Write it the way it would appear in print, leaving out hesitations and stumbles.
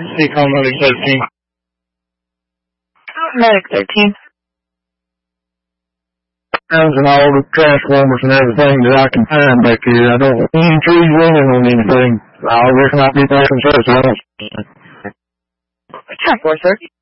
Seek home medic 13. Medic 13. And all the transformers and everything that I can find back here. I don't see any trees running on anything. I reckon I'll be back in service. 10-4, sir.